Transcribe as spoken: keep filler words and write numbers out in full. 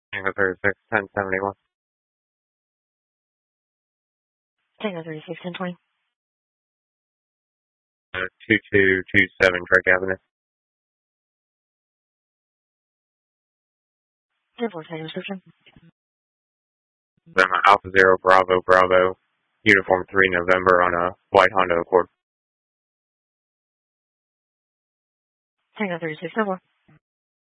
Tango thirty-six, ten seventy-one. Tango thirty-six, ten twenty. Uh, two two two seven Drake Avenue. ten four, second description. Then Alpha Zero Bravo Bravo, Uniform three November on a white Honda Accord. Tango thirty-six, ten four.